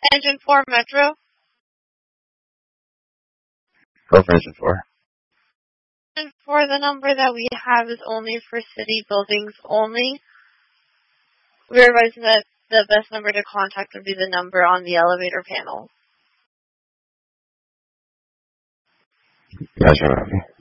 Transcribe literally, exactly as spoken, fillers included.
Engine four, Metro. Go for engine four. And for the number that we have is only for city buildings only. We're advising that the best number to contact would be the number on the elevator panel. Gotcha, Robbie.